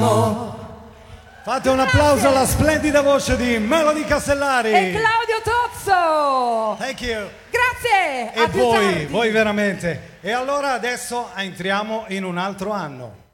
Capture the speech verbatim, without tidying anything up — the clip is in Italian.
amo. Fate un applauso alla splendida voce di Melody Castellari e Claudio Tozzo. Thank you. Grazie. E a più voi, tardi. voi veramente. E allora adesso entriamo in un altro anno.